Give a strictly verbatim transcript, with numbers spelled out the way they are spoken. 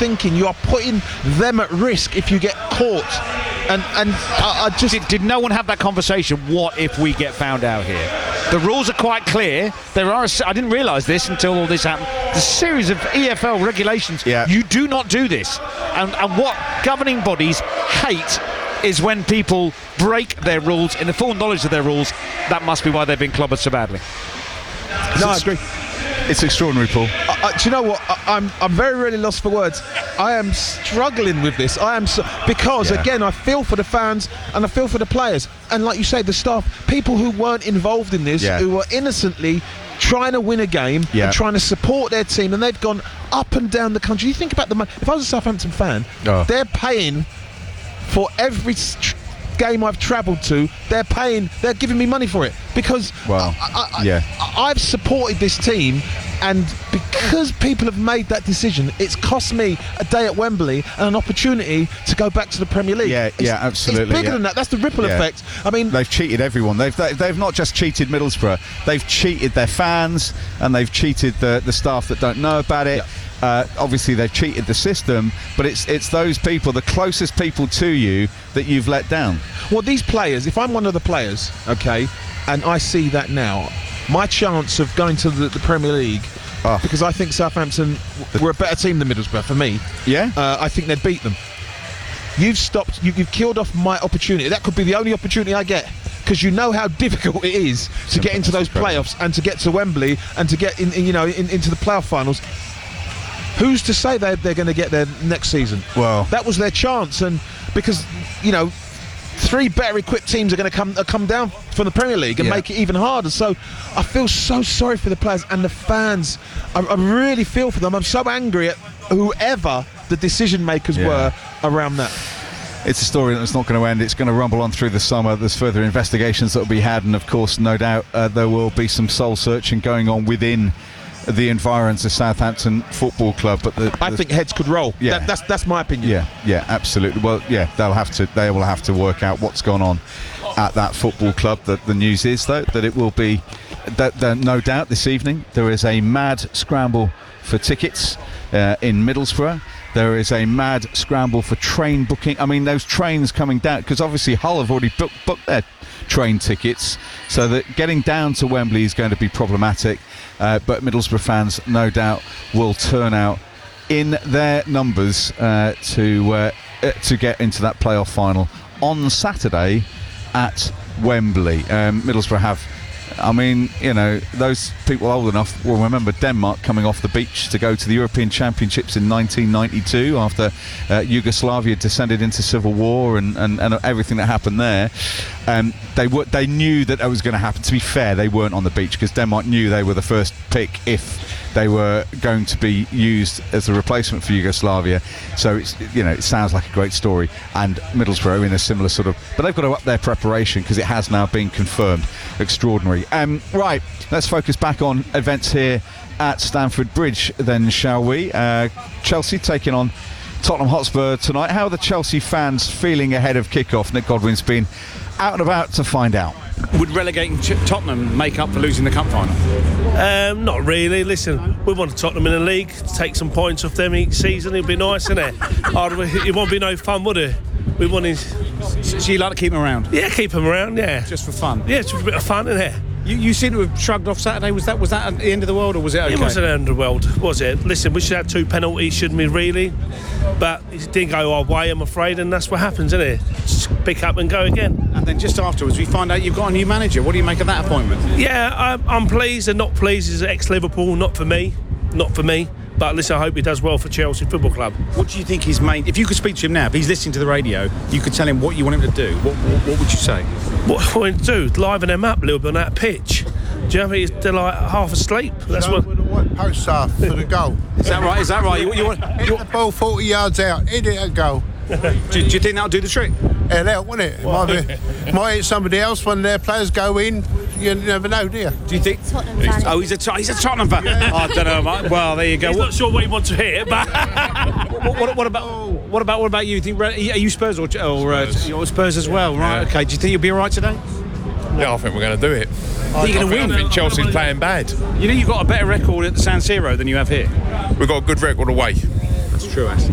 thinking you are putting them at risk if you get caught. And and I, I just did, did no one have that conversation? What if we get found out here? The rules are quite clear. There are. A, I didn't realise this until all this happened. The series of E F L regulations. Yeah. You do not do this. And and what governing bodies hate is when people break their rules in the full knowledge of their rules. That must be why they've been clobbered so badly. no, I agree. It's extraordinary, Paul. Uh, uh, do you know what? I, I'm I'm very really lost for words. I am struggling with this. I am so, because Yeah. again I feel for the fans and I feel for the players and like you say the staff, people who weren't involved in this, Yeah. who were innocently trying to win a game Yeah. and trying to support their team, and they've gone up and down the country. You think about the money. If I was a Southampton fan, Oh. they're paying for every s- tr- game I've travelled to. They're paying. They're giving me money for it because Wow. I, I, Yeah. I, I've supported this team, and because people have made that decision, it's cost me a day at Wembley and an opportunity to go back to the Premier League. Yeah, It's- yeah, absolutely, It's bigger yeah. than that. That's the ripple Yeah. effect. I mean, They've cheated everyone. They've they, they've not just cheated Middlesbrough. They've cheated their fans, and they've cheated the the staff that don't know about it. Uh, obviously, they've cheated the system, but it's it's those people, the closest people to you, that you've let down. well, these players. If I'm one of the players, okay, and I see that now, my chance of going to the, the Premier League. Oh. Because I think Southampton w- were a better team than Middlesbrough for me. Yeah. Uh, I think they'd beat them. You've stopped. You, you've killed off my opportunity. That could be the only opportunity I get, because you know how difficult it is to get into those playoffs and to get to Wembley and to get in, in you know, in, into the playoff finals. Who's to say they're, they're going to get there next season? Well, That was their chance, and because you know, three better equipped teams are going to come uh, come down from the Premier League and Yeah. make it even harder. So I feel so sorry for the players and the fans. I, I really feel for them. I'm so angry at whoever the decision makers Yeah. were around that. it's a story that's not going to end. It's going to rumble on through the summer. There's further investigations that will be had, and of course, no doubt, uh, there will be some soul searching going on within the environs of Southampton Football Club. But the, I the- think heads could roll. Yeah. That, that's that's my opinion. Yeah, yeah, absolutely. Well, yeah, they'll have to. They will have to work out what's gone on at that football club. That the news is, though, that it will be. That, that no doubt this evening there is a mad scramble for tickets uh, in Middlesbrough. There is a mad scramble for train booking. I mean, those trains coming down, because obviously Hull have already booked, booked their train tickets, so that getting down to Wembley is going to be problematic. Uh, but Middlesbrough fans, no doubt, will turn out in their numbers uh, to uh, uh, to get into that playoff final on Saturday at Wembley. Um, Middlesbrough have. I mean, you know, those people old enough will remember Denmark coming off the beach to go to the European Championships in nineteen ninety-two after uh, Yugoslavia descended into civil war and, and, and everything that happened there. Um, they were, they knew that that was going to happen. To be fair, they weren't on the beach because Denmark knew they were the first pick if they were going to be used as a replacement for Yugoslavia. So it's, you know, it sounds like a great story, and Middlesbrough in a similar sort of, but they've got to up their preparation because it has now been confirmed. Extraordinary. Um, right, let's focus back on events here at Stamford Bridge then, shall we? Uh, Chelsea taking on Tottenham Hotspur tonight. How are the Chelsea fans feeling ahead of kick-off? Nick Godwin's been out and about to find out. Would relegating Ch- Tottenham make up for losing the cup final? Um, not really. Listen, we want Tottenham in the league. Take some points off them each season. It'd be nice, isn't it? It won't be no fun, would it? We want his. So you like to keep them around? Yeah, keep them around. Yeah, Just for fun? yeah, it's a bit of fun, isn't it? You, you seem to have shrugged off Saturday. Was that was that at the end of the world, or was it okay? It wasn't the end of the world, was it? Listen, we should have two penalties, shouldn't we, really? But it didn't go our way, I'm afraid, and that's what happens, isn't it? Just pick up and go again. And then just afterwards, we find out you've got a new manager. What do you make of that appointment? Yeah, I'm, I'm pleased and not pleased. He's ex-Liverpool, not for me, not for me. But listen, I hope he does well for Chelsea Football Club. What do you think his main... If you could speak to him now, if he's listening to the radio, you could tell him what you want him to do. What, what, what would you say? What I want to do, liven them up a little bit on that pitch. Do you know what I mean? They're like half asleep. That's Go what. with the white post half for the goal. Is that right? Is that right? You, you want, Hit you, the ball forty yards out, hit it and goal. do, do you think that'll do the trick? It'll help, won't it? Might, be, might hit somebody else when their players go in. You never know, do you? Do you think... Tottenham fan. Oh, he's a, Tot- he's a Tottenham fan. Oh, I don't know, mate. Well, there you go. He's What, not sure what he wants to hear, but what, what, what about... What about what about you? Think, are you Spurs or, or uh, you're Spurs as well? Right. Yeah. Okay. Do you think you'll be all right today? Yeah, I think we're going to do it. Are you going to I win? think Chelsea's playing bad. You know you've got a better record at the San Siro than you have here. We've got a good record away. That's true, actually.